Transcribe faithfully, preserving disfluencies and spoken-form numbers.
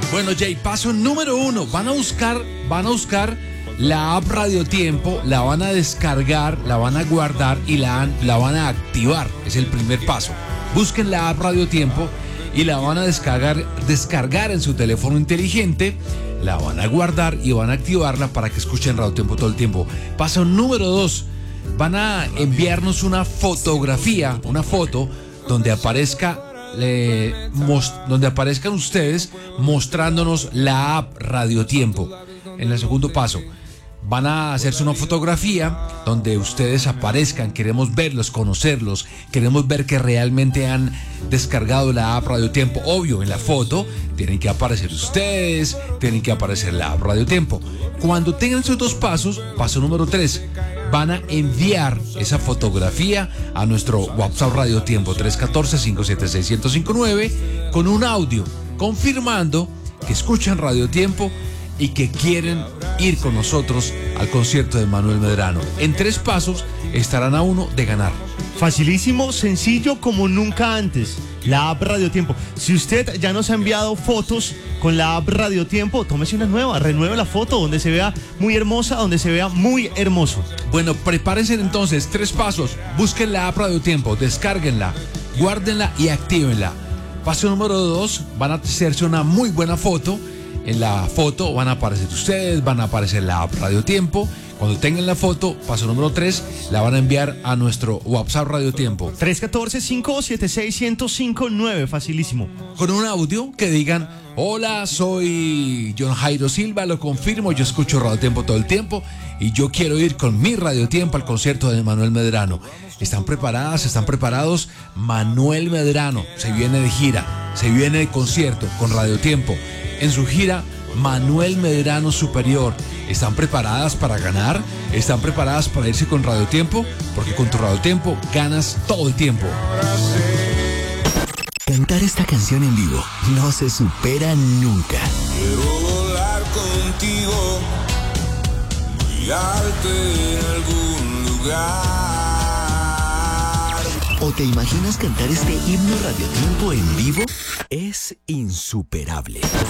Bueno, Jay, paso número uno. Van a buscar, van a buscar la app Radio Tiempo, la van a descargar, la van a guardar y la, la van a activar. Es el primer paso. Busquen la app Radio Tiempo y la van a descargar, descargar en su teléfono inteligente, la van a guardar y van a activarla para que escuchen Radio Tiempo todo el tiempo. Paso número dos. Van a enviarnos una fotografía, una foto donde aparezca eh, most, donde aparezcan ustedes mostrándonos la app Radio Tiempo. En el segundo paso, van a hacerse una fotografía donde ustedes aparezcan. Queremos verlos, conocerlos, queremos ver que realmente han descargado la app Radio Tiempo. Obvio, en la foto tienen que aparecer ustedes, tienen que aparecer la app Radio Tiempo. Cuando tengan esos dos pasos, paso número tres, van a enviar esa fotografía a nuestro WhatsApp Radio Tiempo tres uno cuatro, cinco siete seis, uno cero cinco nueve con un audio confirmando que escuchan Radio Tiempo y que quieren ir con nosotros al concierto de Manuel Medrano. En tres pasos estarán a uno de ganar. Facilísimo, sencillo como nunca antes. La app Radio Tiempo. Si usted ya nos ha enviado fotos con la app Radio Tiempo, tómese una nueva, renueve la foto donde se vea muy hermosa, donde se vea muy hermoso. Bueno, prepárense entonces, tres pasos. Busquen la app Radio Tiempo, descárguenla, guárdenla y actívenla. Paso número dos, van a hacerse una muy buena foto. En la foto van a aparecer ustedes, van a aparecer la app Radio Tiempo. Cuando tengan la foto, paso número tres, la van a enviar a nuestro WhatsApp Radio Tiempo. tres uno cuatro, cinco siete seis, uno cero cinco nueve, facilísimo. Con un audio que digan: hola, soy John Jairo Silva, lo confirmo, yo escucho Radio Tiempo todo el tiempo y yo quiero ir con mi Radio Tiempo al concierto de Manuel Medrano. ¿Están preparadas? ¿Están preparados? Manuel Medrano se viene de gira, se viene de concierto con Radio Tiempo. En su gira, Manuel Medrano Superior. ¿Están preparadas para ganar? ¿Están preparadas para irse con Radio Tiempo? Porque con tu Radio Tiempo ganas todo el tiempo. Cantar esta canción en vivo no se supera nunca. Quiero volar contigo muy alto en algún lugar. ¿O te imaginas cantar este himno Radio Tiempo en vivo? Es insuperable.